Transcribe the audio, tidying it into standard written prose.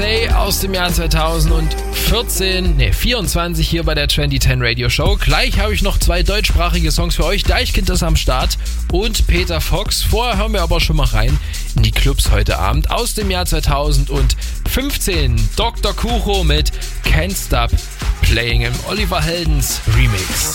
Say aus dem Jahr 2024 hier bei der Trendy 10 Radio Show. Gleich habe ich noch 2 deutschsprachige Songs für euch. Deichkind ist am Start und Peter Fox. Vorher hören wir aber schon mal rein in die Clubs heute Abend aus dem Jahr 2015. Dr. Kucho mit Can't Stop Playing im Oliver Heldens Remix.